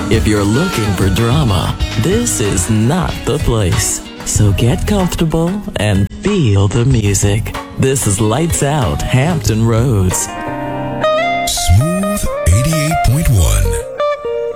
If you're looking for drama, this is not the place. So get comfortable and feel the music. This is Lights Out Hampton Roads. Smooth 88.1.